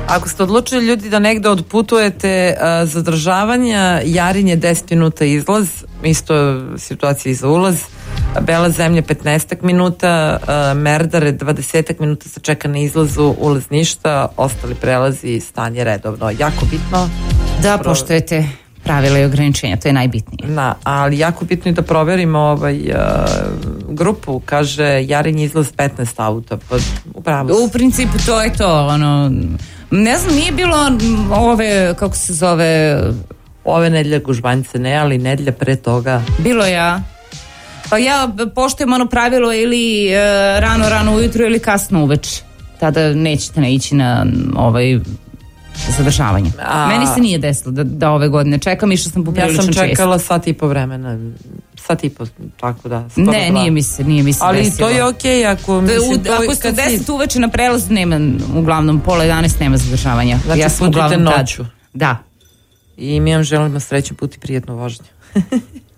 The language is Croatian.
Ako ste odlučili ljudi da negde odputujete, zadržavanja, Jarinje 10 minuta izlaz, isto situacija i za ulaz, Bela zemlja 15 minuta, Merdare 20 minuta se čeka na izlazu, ulaz ništa, ostali prelazi, stanje redovno. Jako bitno da poštujete pravila i ograničenja, to je najbitnije. Da, ali jako bitno je da proverimo grupu, kaže Jarinje izlaz 15 auta, pa upravo. U principu to je to, ono, ne znam, nije bilo ove, kako se zove, ove nedelje gužbanjice ne, ali nedelja pre toga bilo ja. Pa ja poštujem ono pravilo ili rano ujutro ili kasno uveče. Tada nećete ići na zadržavanje. Meni se nije desilo da ove godine čekam, išla sam poprilično često. Ja sam čekala sat i po vremena. Sat i po, tako da. Ne, nije mi se ali desilo. to je okej ako ste 10 uveče na prelazu nema, uglavnom pola 11 nema zadržavanja. Znači ja sam putite noću. Da. I mi vam želimo srećan put i prijetnu vožnju.